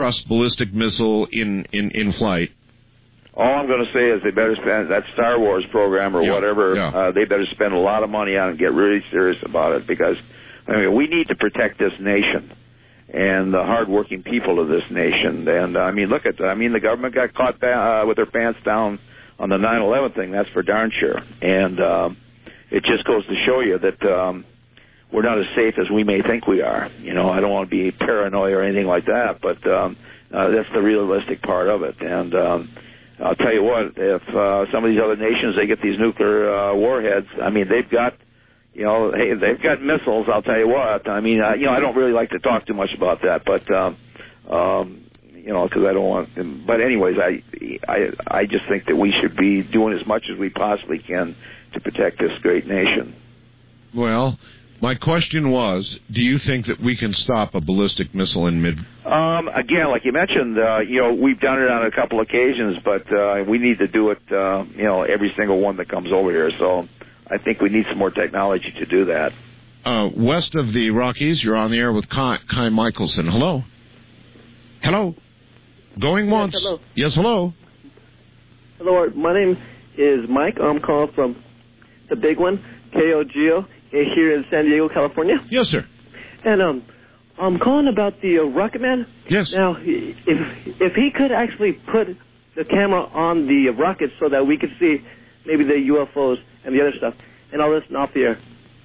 thrust ballistic missile in flight. All I'm going to say is they better spend that Star Wars program or whatever. Yeah. They better spend a lot of money on it and get really serious about it, because we need to protect this nation and the hardworking people of this nation. And the government got caught with their pants down on the 9/11 thing. That's for darn sure. And it just goes to show you that we're not as safe as we may think we are. I don't want to be paranoid or anything like that, but that's the realistic part of it. And I'll tell you what, if some of these other nations, they get these nuclear warheads, they've got, they've got missiles, I'll tell you what. I don't really like to talk too much about that, but, because I don't want, but anyways, I just think that we should be doing as much as we possibly can to protect this great nation. Well, my question was, do you think that we can stop a ballistic missile in mid? Again, like you mentioned, we've done it on a couple occasions, but we need to do it, every single one that comes over here. So I think we need some more technology to do that. West of the Rockies, you're on the air with Kai Michelson. Hello. Hello. Going once. Yes, hello. Yes, hello. Hello, my name is Mike. I'm calling from the big one, KOGO, here in San Diego, California. Yes, sir. And I'm calling about the Rocket Man. Yes. Now, if he could actually put the camera on the rocket so that we could see maybe the UFOs and the other stuff, and I'll listen off the air.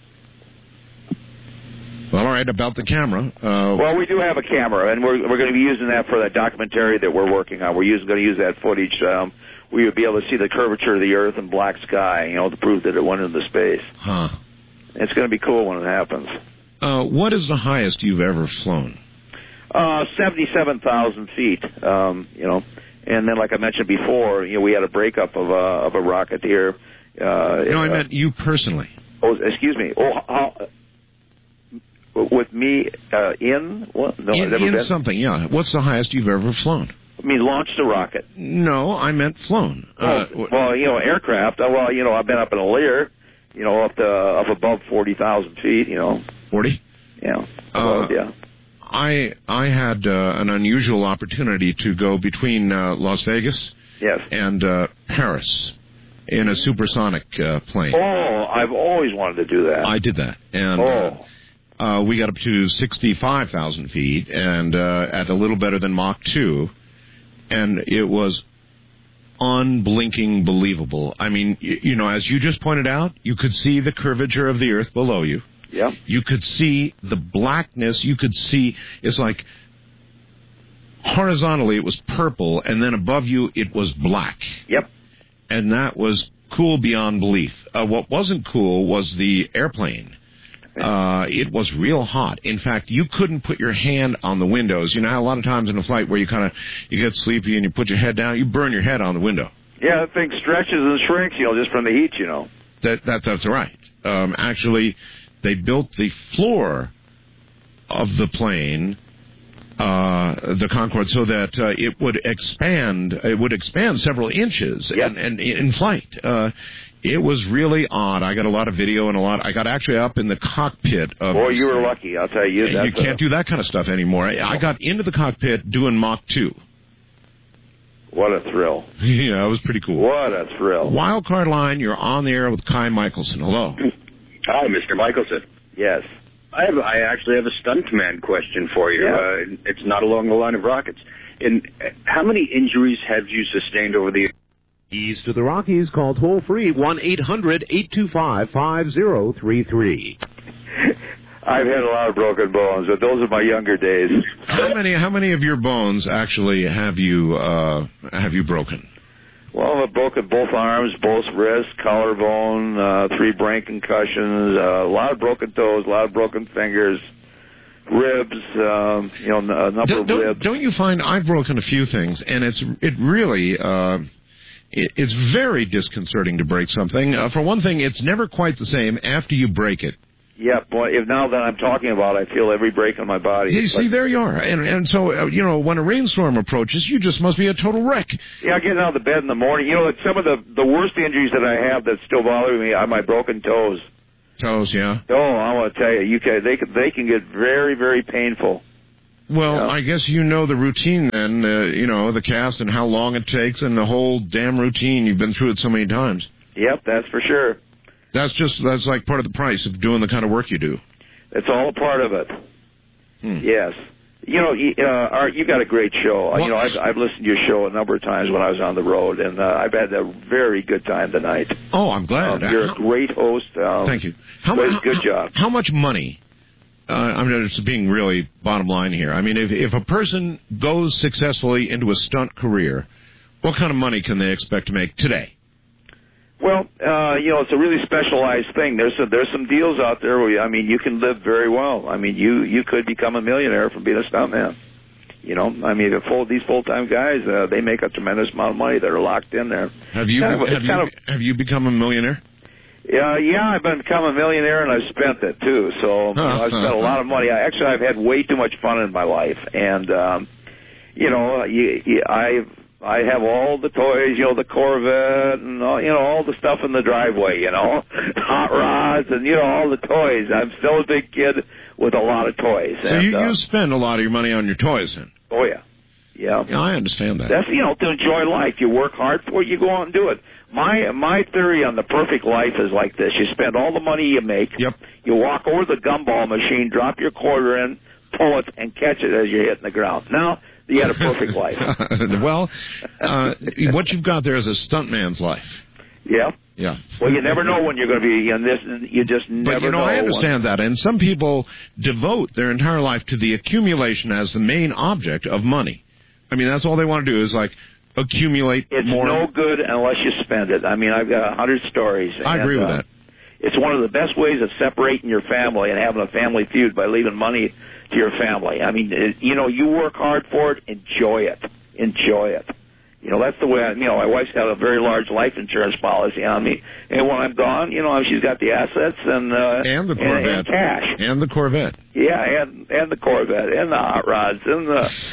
Well, all right, about the camera. Well, we do have a camera, and we're going to be using that for that documentary that we're working on. We're going to use that footage. We would be able to see the curvature of the Earth and black sky, to prove that it went into space. Huh. It's going to be cool when it happens. What is the highest you've ever flown? 77,000 feet. And then, like I mentioned before, we had a breakup of a rocket here. I meant you personally. Oh, excuse me. With me in what? No, I've never been. Something. Yeah. What's the highest you've ever flown? Launched a rocket. No, I meant flown. Aircraft. I've been up in a Lear. Up above 40,000 feet. 40? Yeah. Yeah. I had an unusual opportunity to go between Las Vegas and Paris in a supersonic plane. Oh, I've always wanted to do that. I did that. And we got up to 65,000 feet and at a little better than Mach 2. And it was unblinking believable. I mean, as you just pointed out, you could see the curvature of the Earth below you. Yeah. You could see the blackness. You could see, it's like horizontally it was purple, and then above you it was black. Yep. And that was cool beyond belief. What wasn't cool was the airplane. It was real hot. In fact, you couldn't put your hand on the windows. You know how a lot of times in a flight where you get sleepy and you put your head down, you burn your head on the window. Yeah, that thing stretches and shrinks, just from the heat, That's right. Actually, they built the floor of the plane, the Concorde, so that it would expand. It would expand several inches, and in flight. It was really odd. I got a lot of video and I got actually up in the cockpit of. Boy, you were lucky. I'll tell you. You can't do that kind of stuff anymore. I got into the cockpit doing Mach 2. What a thrill. Yeah, it was pretty cool. What a thrill. Wildcard line, you're on the air with Kai Michelson. Hello. Hi, Mr. Michelson. Yes. I actually have a stunt command question for you. Yeah. It's not along the line of rockets. How many injuries have you sustained over the East of the Rockies? Call toll-free 1-800-825-5033. I've had a lot of broken bones, but those are my younger days. How many of your bones actually have you broken? Well, I've broken both arms, both wrists, collarbone, 3 brain concussions, a lot of broken toes, a lot of broken fingers, ribs, a number of ribs. Don't you find I've broken a few things, and it really it's very disconcerting to break something. For one thing, it's never quite the same after you break it. Yeah, boy, now that I'm talking about it, I feel every break in my body. You see, there you are. And so, when a rainstorm approaches, you just must be a total wreck. Yeah, getting out of the bed in the morning. Some of the worst injuries that I have that still bother me are my broken toes. Toes, yeah. Oh, I want to tell you, they can get very, very painful. Well, I guess you know the routine then, the cast and how long it takes and the whole damn routine. You've been through it so many times. Yep, that's for sure. That's like part of the price of doing the kind of work you do. It's all a part of it. Yes. Art, you got a great show. Well, I've listened to your show a number of times when I was on the road, and I've had a very good time tonight. Oh, I'm glad. You're a great host. Thank you. Good job. How much money? I'm just being really bottom line here. I mean, if a person goes successfully into a stunt career, what kind of money can they expect to make today? Well, it's a really specialized thing. There's some deals out there where, you can live very well. I mean, you could become a millionaire from being a stuntman. These full-time guys, they make a tremendous amount of money that are locked in there. Have you become a millionaire? Yeah, I've become a millionaire, and I've spent it too. So I've spent a lot of money. I've had way too much fun in my life, and I have all the toys, the Corvette, and all the stuff in the driveway, hot rods, and all the toys. I'm still a big kid with a lot of toys. So you spend a lot of your money on your toys, then? Oh yeah. Yeah, I understand that. That's to enjoy life. You work hard for it, you go out and do it. My theory on the perfect life is like this: you spend all the money you make. Yep. You walk over the gumball machine, drop your quarter in, pull it, and catch it as you're hitting the ground. Now you had a perfect life. Well, what you've got there is a stuntman's life. Yeah. Yeah. Well, you never know when you're going to be in this. You just never know. I understand that. And some people devote their entire life to the accumulation as the main object of money. I mean, that's all they want to do is, accumulate more. It's no good unless you spend it. I've got 100 stories. I agree with that. It's one of the best ways of separating your family and having a family feud by leaving money to your family. You work hard for it. Enjoy it. Enjoy it. That's the way my wife's got a very large life insurance policy on me. And when I'm gone, she's got the assets and the Corvette. And cash. And the Corvette. Yeah, and the Corvette, and the hot rods, and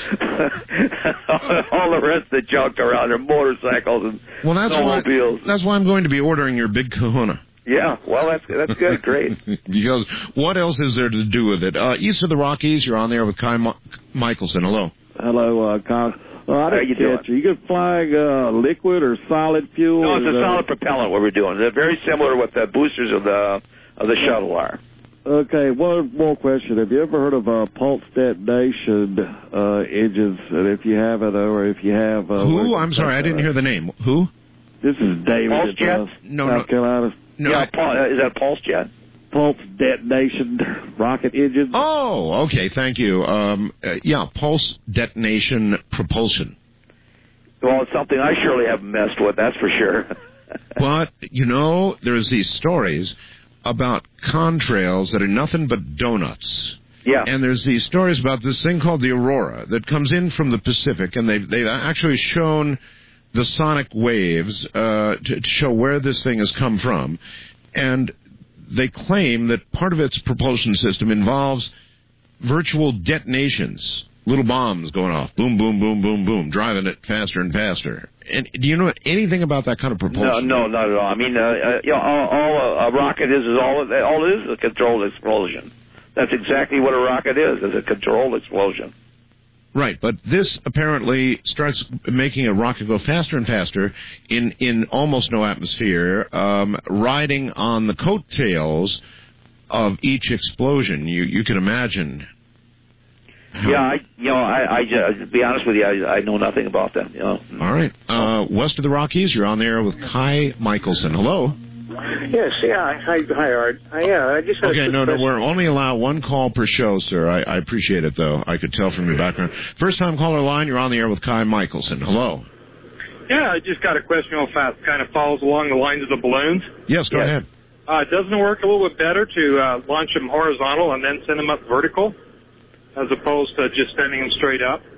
all the rest of the junk around there, motorcycles and snowmobiles. That's why I'm going to be ordering your big kahuna. Yeah, well, that's good, great. Because what else is there to do with it? East of the Rockies, you're on there with Kai Michelson. Hello. Hello, Kyle. How you doing? You can fly liquid or solid fuel? No, it's a solid propellant. What we're doing. They're very similar to what the boosters of the shuttle are. Okay, one more question. Have you ever heard of pulse detonation engines? And if you haven't, or if you have, who? I'm sorry, I didn't hear the name. Who? This is David. Pulse jet? South Carolina. No, is that a pulse jet? Pulse detonation rocket engine. Oh, okay, thank you. Pulse detonation propulsion. Well, it's something I surely haven't messed with, that's for sure. But, there's these stories about contrails that are nothing but donuts. Yeah. And there's these stories about this thing called the Aurora that comes in from the Pacific, and they've actually shown the sonic waves to show where this thing has come from. And they claim that part of its propulsion system involves virtual detonations, little bombs going off, boom, boom, boom, boom, boom, driving it faster and faster. And do you know anything about that kind of propulsion? No, not at all. All a rocket is all it is a controlled explosion. That's exactly what a rocket is a controlled explosion. Right, but this apparently starts making a rocket go faster and faster in almost no atmosphere, riding on the coattails of each explosion. You can imagine. Yeah, to be honest with you, I know nothing about that. All right, west of the Rockies, you're on there with Kai Michelson. Hello. Yes, yeah. Hi, Art. I just had no, we're only allowed one call per show, sir. I appreciate it, though. I could tell from your background. First-time caller line, you're on the air with Kai Michelson. Hello. Yeah, I just got a question real fast. Kind of follows along the lines of the balloons. Yes, go ahead. Doesn't it work a little bit better to launch them horizontal and then send them up vertical, as opposed to just sending them straight up?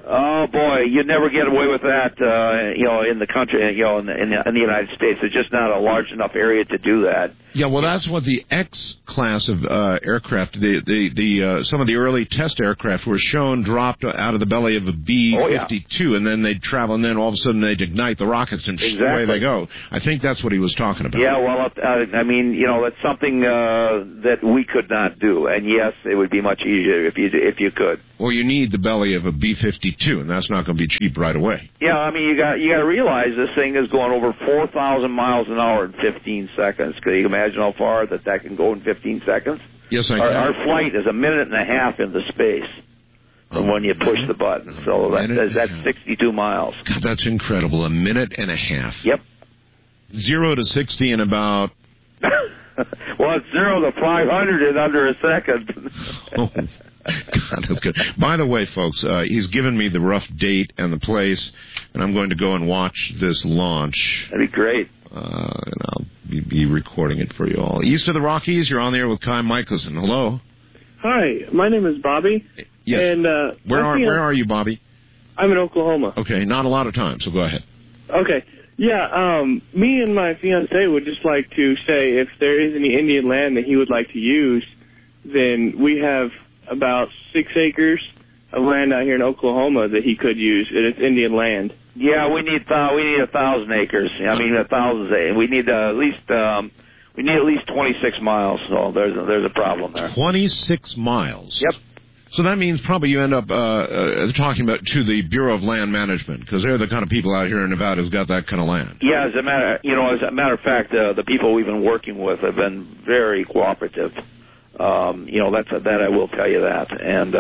Oh boy, you'd never get away with that, in the country, in the United States. There's just not a large enough area to do that. Yeah, well, that's what the X class of aircraft, some of the early test aircraft were shown dropped out of the belly of a B-52, and then they'd travel, and then all of a sudden they'd ignite the rockets, and away they go. I think that's what he was talking about. Yeah, well, that's something that we could not do, and yes, it would be much easier if you could. Well, you need the belly of a B-52, and that's not going to be cheap right away. Yeah, I mean, you got to realize this thing is going over 4,000 miles an hour in 15 seconds. Can you imagine how far that can go in 15 seconds? Yes, I can. Our flight is a minute and a half into space from when you push the button. So that's 62 miles. God, that's incredible. A minute and a half. Yep. 0 to 60 in about... Well, it's 0 to 500 in under a second. Oh, God, that's good. By the way, folks, he's given me the rough date and the place, and I'm going to go and watch this launch. That'd be great. And I'll be recording it for you all. East of the Rockies, you're on the air with Kai Michelson. Hello. Hi, my name is Bobby. Yes. And where are you, Bobby? I'm in Oklahoma. Okay, not a lot of time, so go ahead. Okay. Yeah, me and my fiance would just like to say if there is any Indian land that he would like to use, then we have about 6 acres of land out here in Oklahoma that he could use, and it's Indian land. Yeah, we need 1,000 acres. I mean, 1,000. We need at least 26 miles. So there's a problem there. 26 miles. Yep. So that means probably you end up talking about to the Bureau of Land Management, because they're the kind of people out here in Nevada who's got that kind of land. Yeah, as a matter of fact, the people we've been working with have been very cooperative. That I will tell you that, and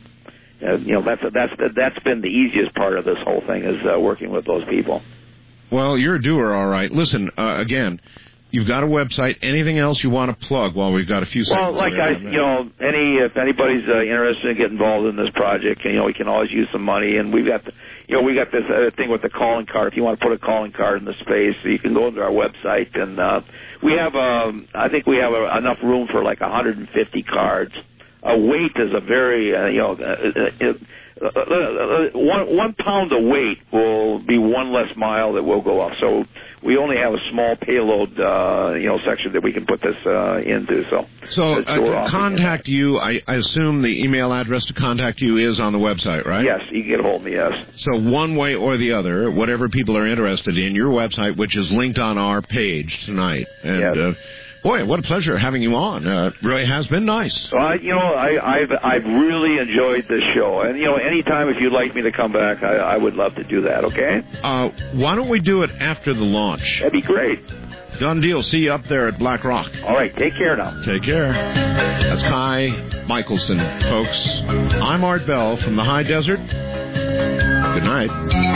that's been the easiest part of this whole thing is working with those people. Well, you're a doer, all right. Listen, again, you've got a website. Anything else you want to plug while we've got a few seconds? Well, if anybody's interested in getting involved in this project, we can always use some money, and we've got this thing with the calling card. If you want to put a calling card in the space, so you can go to our website, and we have I think we have enough room for like 150 cards. Weight is a very 1 pound of weight will be one less mile that will go up. So we only have a small payload, section that we can put this into. So to contact you, I assume the email address to contact you is on the website, right? Yes, you can get a hold of me, yes. So one way or the other, whatever people are interested in, your website, which is linked on our page tonight. And, yes. Boy, what a pleasure having you on. Really has been nice. I've really enjoyed this show, and anytime if you'd like me to come back, I would love to do that. Okay. Why don't we do it after the launch? That'd be great. Done deal. See you up there at Black Rock. All right. Take care now. Take care. That's Kai Michelson, folks. I'm Art Bell from the High Desert. Good night.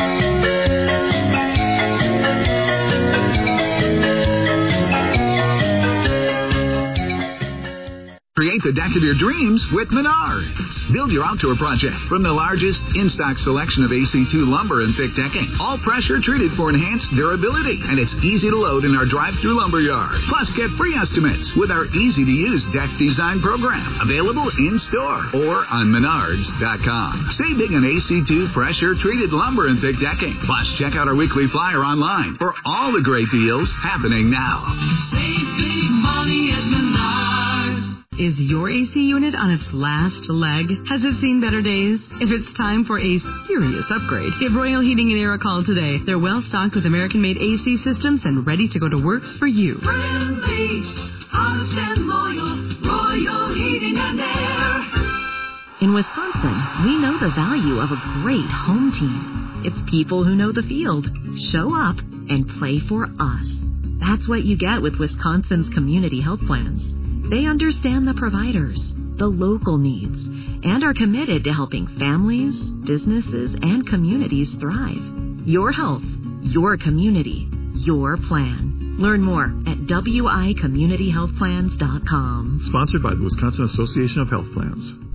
Create the deck of your dreams with Menards. Build your outdoor project from the largest in-stock selection of AC2 lumber and thick decking. All pressure treated for enhanced durability. And it's easy to load in our drive-through lumber yard. Plus, get free estimates with our easy-to-use deck design program. Available in-store or on Menards.com. Save big on AC2 pressure-treated lumber and thick decking. Plus, check out our weekly flyer online for all the great deals happening now. Save big money at Menards. Is your AC unit on its last leg? Has it seen better days? If it's time for a serious upgrade, give Royal Heating and Air a call today. They're well stocked with American-made AC systems and ready to go to work for you. Friendly, honest and loyal, Royal Heating and Air. In Wisconsin, we know the value of a great home team. It's people who know the field, show up, and play for us. That's what you get with Wisconsin's community health plans. They understand the providers, the local needs, and are committed to helping families, businesses, and communities thrive. Your health, your community, your plan. Learn more at wicommunityhealthplans.com. Sponsored by the Wisconsin Association of Health Plans.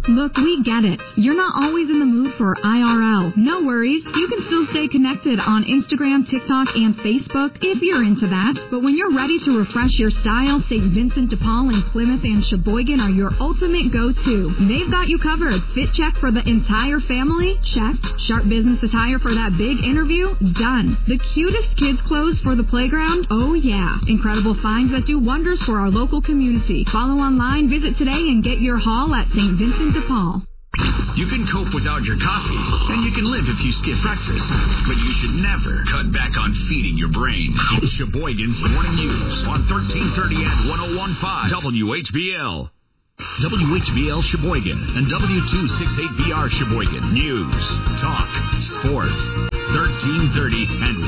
Look, we get it. You're not always in the mood for IRL. No worries. You can still stay connected on Instagram, TikTok, and Facebook if you're into that. But when you're ready to refresh your style, St. Vincent de Paul in Plymouth and Sheboygan are your ultimate go-to. They've got you covered. Fit check for the entire family? Check. Sharp business attire for that big interview? Done. The cutest kids' clothes for the playground? Oh, yeah. Incredible finds that do wonders for our local community. Follow online, visit today, and get your haul at St. Vincent de Paul. You can cope without your coffee, and you can live if you skip breakfast. But you should never cut back on feeding your brain. Sheboygan's Morning News on 1330 and 1015 WHBL. WHBL Sheboygan and W268BR Sheboygan. News, talk, sports. 1330 and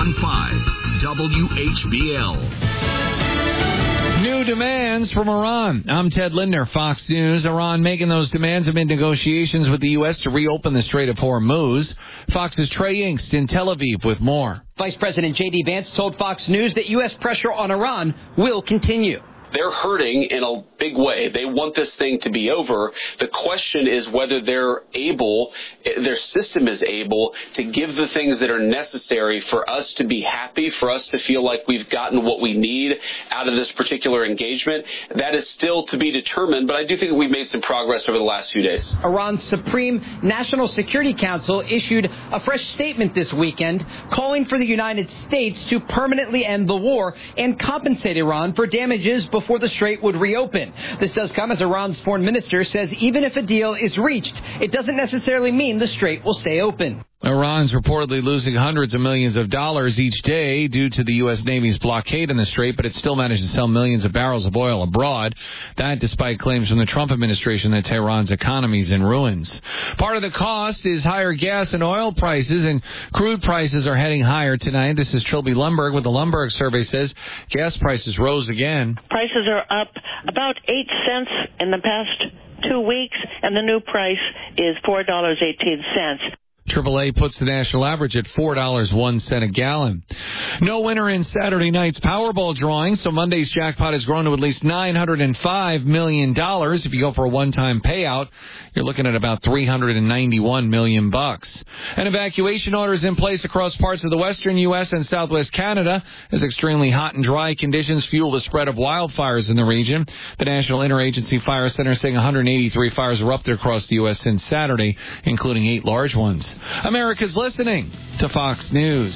1015 WHBL. New demands from Iran. I'm Ted Lindner, Fox News. Iran making those demands amid negotiations with the U.S. to reopen the Strait of Hormuz. Fox's Trey Yingst in Tel Aviv with more. Vice President J.D. Vance told Fox News that U.S. pressure on Iran will continue. They're hurting in a big way. They want this thing to be over. The question is whether their system is able to give the things that are necessary for us to be happy, for us to feel like we've gotten what we need out of this particular engagement. That is still to be determined, but I do think that we've made some progress over the last few days. Iran's Supreme National Security Council issued a fresh statement this weekend calling for the United States to permanently end the war and compensate Iran for damages before the strait would reopen. This does come as Iran's foreign minister says even if a deal is reached, it doesn't necessarily mean the strait will stay open. Iran's reportedly losing hundreds of millions of dollars each day due to the U.S. Navy's blockade in the strait, but it still managed to sell millions of barrels of oil abroad. That despite claims from the Trump administration that Tehran's economy is in ruins. Part of the cost is higher gas and oil prices, and crude prices are heading higher tonight. This is Trilby Lumberg with the Lumberg survey says gas prices rose again. Prices are up about 8 cents in the past 2 weeks, and the new price is $4.18. AAA puts the national average at $4.01 a gallon. No winner in Saturday night's Powerball drawing, so Monday's jackpot has grown to at least $905 million. If you go for a one-time payout, you're looking at about $391 million. An evacuation order is in place across parts of the western U.S. and southwest Canada as extremely hot and dry conditions fuel the spread of wildfires in the region. The National Interagency Fire Center saying 183 fires erupted across the U.S. since Saturday, including 8 large ones. America's listening to Fox News.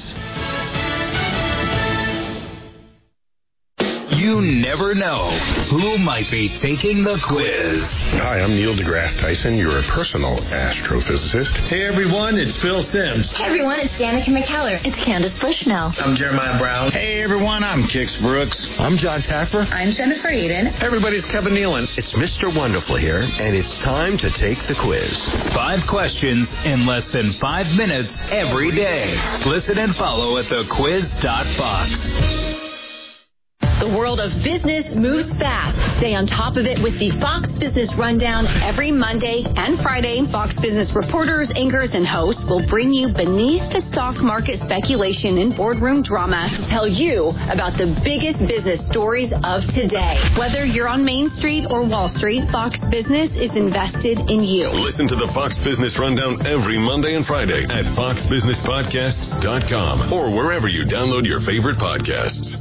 You never know who might be taking the quiz. Hi, I'm Neil deGrasse Tyson, your personal astrophysicist. Hey everyone, it's Phil Sims. Hey everyone, it's Danica McKellar. It's Candace Bushnell. I'm Jeremiah Brown. Hey everyone, I'm Kix Brooks. I'm John Taffer. I'm Jennifer Eden. Everybody's Kevin Nealon. It's Mr. Wonderful here, and it's time to take the quiz. 5 questions in less than 5 minutes every day. Listen and follow at thequiz.fox. The world of business moves fast. Stay on top of it with the Fox Business Rundown every Monday and Friday. Fox Business reporters, anchors, and hosts will bring you beneath the stock market speculation and boardroom drama to tell you about the biggest business stories of today. Whether you're on Main Street or Wall Street, Fox Business is invested in you. Listen to the Fox Business Rundown every Monday and Friday at foxbusinesspodcasts.com or wherever you download your favorite podcasts.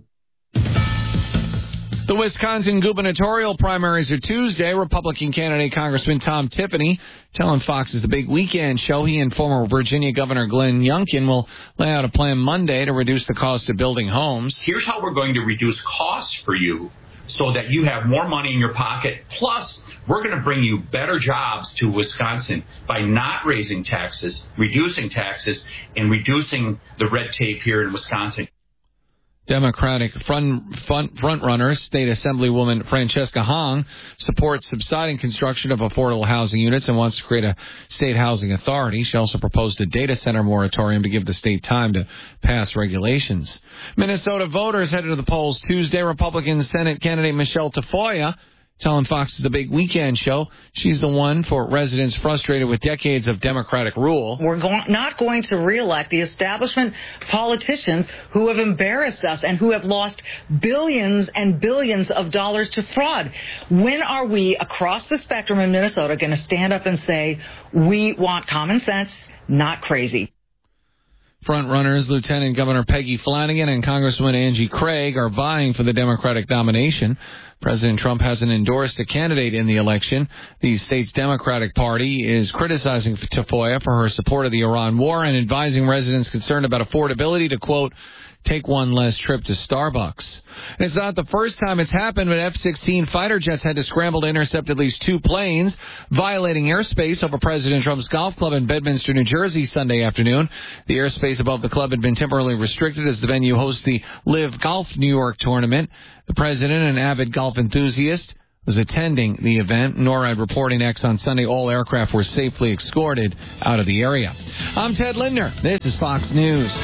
The Wisconsin gubernatorial primaries are Tuesday. Republican candidate Congressman Tom Tiffany telling Fox it's the big weekend show. He and former Virginia Governor Glenn Youngkin will lay out a plan Monday to reduce the cost of building homes. Here's how we're going to reduce costs for you so that you have more money in your pocket. Plus, we're going to bring you better jobs to Wisconsin by not raising taxes, reducing taxes, and reducing the red tape here in Wisconsin. Democratic frontrunner, State Assemblywoman Francesca Hong, supports subsiding construction of affordable housing units and wants to create a state housing authority. She also proposed a data center moratorium to give the state time to pass regulations. Minnesota voters headed to the polls Tuesday. Republican Senate candidate Michelle Tafoya telling Fox's The Big Weekend Show she's the one for residents frustrated with decades of Democratic rule. We're not going to reelect the establishment politicians who have embarrassed us and who have lost billions and billions of dollars to fraud. When are we across the spectrum in Minnesota going to stand up and say, we want common sense, not crazy? Front runners Lieutenant Governor Peggy Flanagan and Congresswoman Angie Craig are vying for the Democratic nomination. President Trump hasn't endorsed a candidate in the election. The state's Democratic Party is criticizing Tafoya for her support of the Iran war and advising residents concerned about affordability to, quote, take one less trip to Starbucks. And it's not the first time it's happened, but F-16 fighter jets had to scramble to intercept at least 2 planes, violating airspace over President Trump's golf club in Bedminster, New Jersey, Sunday afternoon. The airspace above the club had been temporarily restricted as the venue hosts the Live Golf New York tournament. The president, an avid golf enthusiast, was attending the event. NORAD reporting X on Sunday all aircraft were safely escorted out of the area. I'm Ted Lindner. This is Fox News.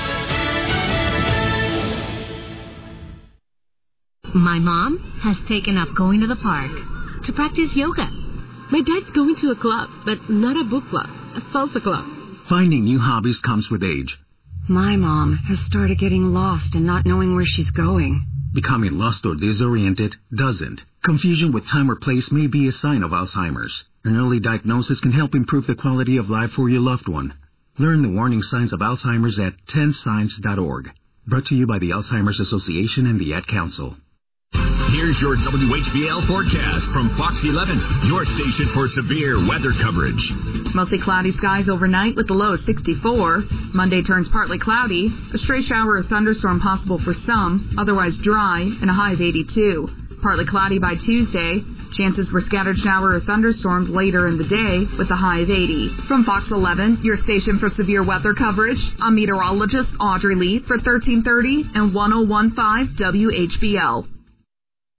My mom has taken up going to the park to practice yoga. My dad's going to a club, but not a book club, a salsa club. Finding new hobbies comes with age. My mom has started getting lost and not knowing where she's going. Becoming lost or disoriented doesn't. Confusion with time or place may be a sign of Alzheimer's. An early diagnosis can help improve the quality of life for your loved one. Learn the warning signs of Alzheimer's at 10signs.org. Brought to you by the Alzheimer's Association and the Ad Council. Here's your WHBL forecast from Fox 11, your station for severe weather coverage. Mostly cloudy skies overnight with the low of 64. Monday turns partly cloudy. A stray shower or thunderstorm possible for some, otherwise dry, and a high of 82. Partly cloudy by Tuesday. Chances for scattered shower or thunderstorms later in the day with a high of 80. From Fox 11, your station for severe weather coverage, I'm meteorologist Audrey Lee for 1330 and 1015 WHBL.